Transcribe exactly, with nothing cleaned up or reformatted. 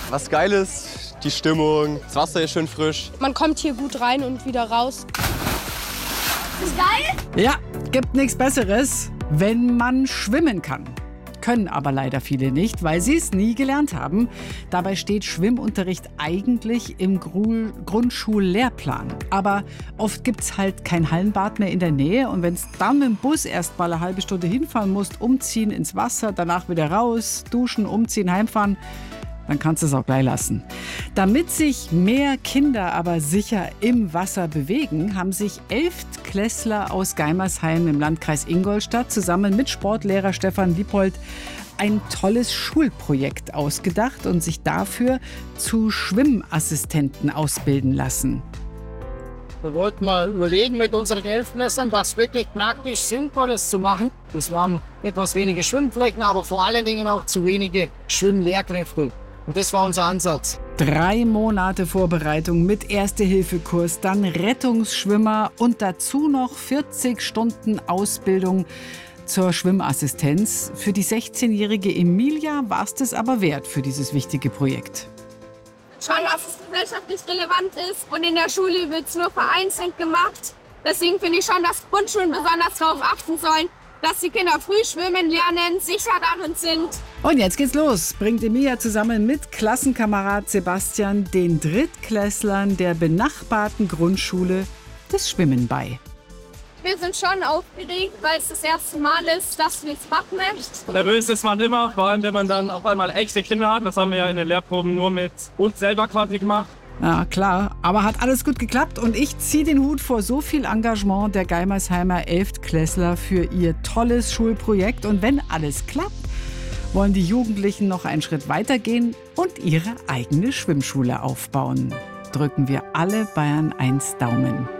Was geil ist, die Stimmung, das Wasser ist schön frisch. Man kommt hier gut rein und wieder raus. Ist geil? Ja, gibt nichts Besseres, wenn man schwimmen kann. Können aber leider viele nicht, weil sie es nie gelernt haben. Dabei steht Schwimmunterricht eigentlich im Gru- Grundschullehrplan. Aber oft gibt es halt kein Hallenbad mehr in der Nähe. Und wenn es dann mit dem Bus erst mal eine halbe Stunde hinfahren musst, umziehen ins Wasser, danach wieder raus, duschen, umziehen, heimfahren, dann kannst du es auch gleich lassen. Damit sich mehr Kinder aber sicher im Wasser bewegen, haben sich Elftklässler aus Geimersheim im Landkreis Ingolstadt zusammen mit Sportlehrer Stefan Diepold ein tolles Schulprojekt ausgedacht und sich dafür zu Schwimmassistenten ausbilden lassen. Wir wollten mal überlegen mit unseren Elftklässlern, was wirklich praktisch Sinnvolles zu machen. Das waren etwas wenige Schwimmflächen, aber vor allen Dingen auch zu wenige Schwimmlehrkräfte. Und das war unser Ansatz. Drei Monate Vorbereitung mit Erste-Hilfe-Kurs, dann Rettungsschwimmer und dazu noch vierzig Stunden Ausbildung zur Schwimmassistenz. Für die sechzehnjährige Emilia war es das aber wert für dieses wichtige Projekt. Schon, dass es gesellschaftlich relevant ist und in der Schule wird es nur vereinzelt gemacht. Deswegen finde ich schon, dass Grundschulen besonders darauf achten sollen, dass die Kinder früh schwimmen lernen, sicher darin sind. Und jetzt geht's los. Bringt Emilia zusammen mit Klassenkamerad Sebastian den Drittklässlern der benachbarten Grundschule das Schwimmen bei. Wir sind schon aufgeregt, weil es das erste Mal ist, dass wir es machen. Nervös ist man immer, vor allem wenn man dann auf einmal echte Kinder hat. Das haben wir ja in den Lehrproben nur mit uns selber quasi gemacht. Ja, klar. Aber hat alles gut geklappt und ich ziehe den Hut vor so viel Engagement der Geimersheimer Elftklässler für ihr tolles Schulprojekt. Und wenn alles klappt, wollen die Jugendlichen noch einen Schritt weitergehen und ihre eigene Schwimmschule aufbauen. Drücken wir alle Bayern eins Daumen.